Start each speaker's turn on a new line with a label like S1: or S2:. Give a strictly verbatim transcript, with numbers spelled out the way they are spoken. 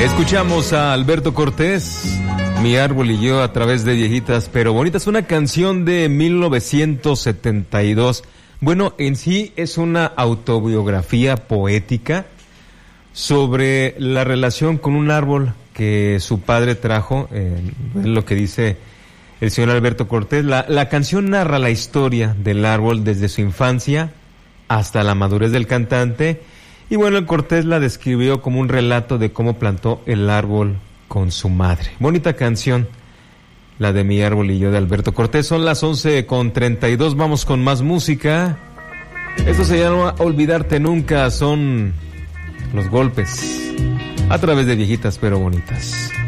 S1: Escuchamos a Alberto Cortés, Mi árbol y yo, a través de Viejitas pero Bonitas, una canción de mil novecientos setenta y dos. Bueno, en sí es una autobiografía poética sobre la relación con un árbol que su padre trajo, eh, es lo que dice el señor Alberto Cortés. La, la canción narra la historia del árbol desde su infancia hasta la madurez del cantante. Y bueno, el Cortés la describió como un relato de cómo plantó el árbol con su madre. Bonita canción, la de Mi árbol y yo, de Alberto Cortés. Son las once con treinta y dos, vamos con más música. Esto se llama Olvidarte Nunca, son Los Golpes, a través de Viejitas pero Bonitas.